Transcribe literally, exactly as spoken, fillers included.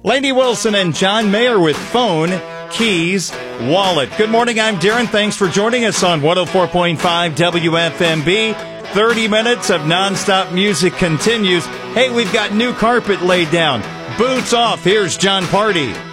Lady Wilson and John Mayer with Phone, Keys, Wallet. Good morning, I'm Darren. Thanks for joining us on one oh four point five W F M B. thirty minutes of nonstop music continues. Hey, we've got new carpet laid down. Boots off. Here's John Party.